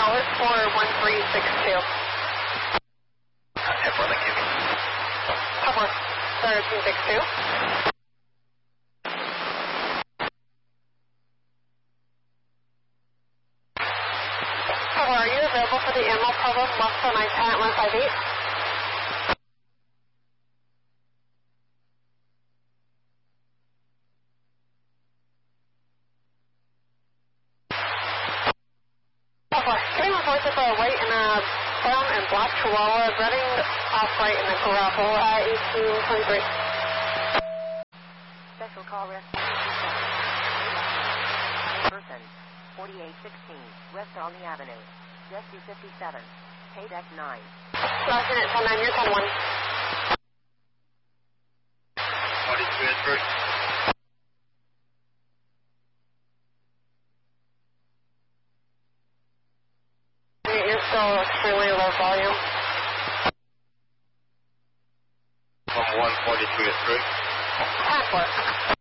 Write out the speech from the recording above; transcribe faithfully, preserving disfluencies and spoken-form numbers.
Tower four one three six two. ten four, thank you. Tower thirteen six two. Tower, are you available for the Emerald Provost Moscow nine ten at one five eight? Getting reports of a white and a brown and black Chihuahua running off right in the gravel at eighteen twenty-three. Special call rescue. Person, forty-eight sixteen, West Olney Avenue, Rescue fifty-seven, Paydeck nine. Last minute, ten nine, you're ten one. forty-two is first. You're still extremely low volume. From one forty-two is first. ten four.